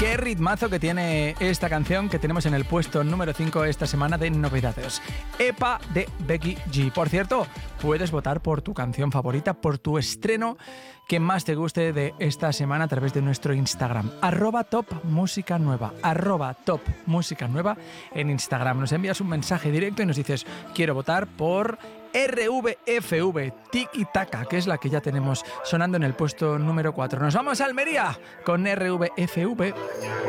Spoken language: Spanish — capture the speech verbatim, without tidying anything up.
Qué ritmazo que tiene esta canción que tenemos en el puesto número cinco esta semana de novedades. Epa de Becky G. Por cierto, puedes votar por tu canción favorita, por tu estreno que más te guste de esta semana a través de nuestro Instagram. Arroba Top Música Nueva. Arroba Top Música Nueva en Instagram. Nos envías un mensaje directo y nos dices, quiero votar por R V F V, Tiki Taka, que es la que ya tenemos sonando en el puesto número cuatro. Nos vamos a Almería con R V F V.